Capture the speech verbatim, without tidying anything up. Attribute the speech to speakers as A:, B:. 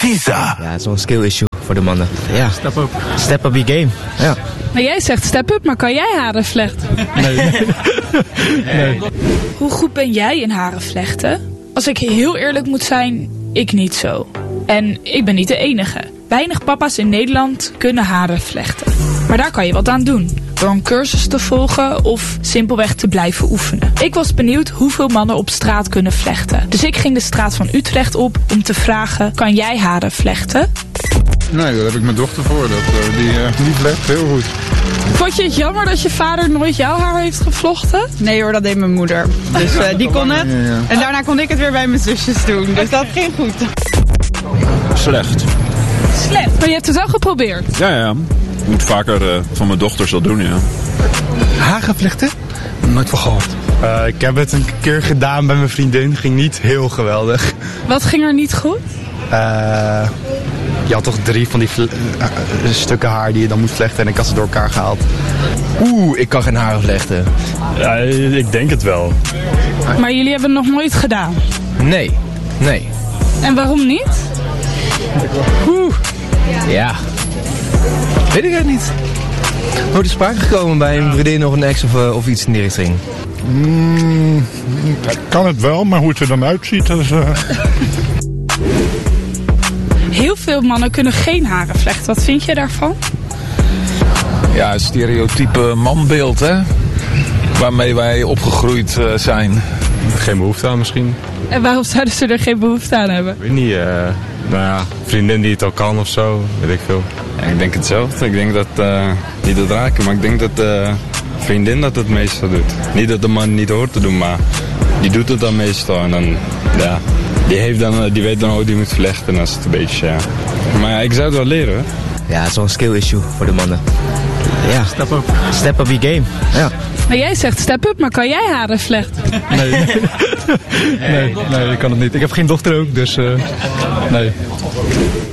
A: Tisa.
B: Ja, het is wel een skill issue voor de mannen. Ja. Step up. Step up je game. Ja.
C: Maar jij zegt step up, maar kan jij haren vlechten?
D: Nee. nee.
C: Hoe goed ben jij in haren vlechten? Als ik heel eerlijk moet zijn, ik niet zo. En ik ben niet de enige. Weinig papa's in Nederland kunnen haren vlechten. Maar daar kan je wat aan doen. Door een cursus te volgen of simpelweg te blijven oefenen. Ik was benieuwd hoeveel mannen op straat kunnen vlechten. Dus ik ging de straat van Utrecht op om te vragen, kan jij haren vlechten?
E: Nee, daar heb ik mijn dochter voor. Dat, uh, die, uh, die vlecht heel goed.
C: Vond je het jammer dat je vader nooit jouw haar heeft gevlochten?
F: Nee hoor, dat deed mijn moeder. Dus uh, die kon het.
E: Ja, ja.
F: En daarna kon ik het weer bij mijn zusjes doen. Dus dat ging goed.
G: Slecht.
C: Slecht, maar je hebt het wel geprobeerd.
G: Ja, ja. Ik moet vaker uh, van mijn dochters dat doen, ja.
D: Haren vlechten? Nooit van gehoord. Uh, ik heb het een keer gedaan bij mijn vriendin. Ging niet heel geweldig.
C: Wat ging er niet goed?
D: Uh, je had toch drie van die vle- uh, uh, stukken haar die je dan moet vlechten en ik had ze door elkaar gehaald.
B: Oeh, ik kan geen haren vlechten.
H: Ja, ik denk het wel.
C: Maar jullie hebben het nog nooit gedaan?
B: Nee, nee.
C: En waarom niet?
B: Oeh. Ja. Weet ik het niet. Nooit te sprake gekomen bij een vriendin of een ex of, uh, of iets in die richting.
E: Mm, kan het wel, maar hoe het er dan uitziet, dat is... Uh...
C: Heel veel mannen kunnen geen haren vlechten. Wat vind je daarvan?
I: Ja, het stereotype manbeeld, hè? Waarmee wij opgegroeid uh, zijn.
H: Geen behoefte aan misschien.
C: En waarom zouden ze er geen behoefte aan hebben?
H: Ik weet niet, uh, nou ja, vriendin die het al kan of zo, weet ik veel.
J: Ja, ik denk hetzelfde. Ik denk dat, uh, niet dat raken, maar ik denk dat de uh, vriendin dat het meestal doet. Niet dat de man niet hoort te doen, maar die doet het dan meestal. En dan, ja, die, heeft dan, die weet dan hoe die moet vlechten als het een beetje, ja. Maar ja, ik zou het wel leren, hè?
B: Ja, het is wel een skill issue voor de mannen. Ja. Step up. Step up je game. Ja.
C: Maar jij zegt step up, maar kan jij haren vlechten?
D: Nee. nee, nee, ik kan het niet. Ik heb geen dochter ook, dus uh, nee.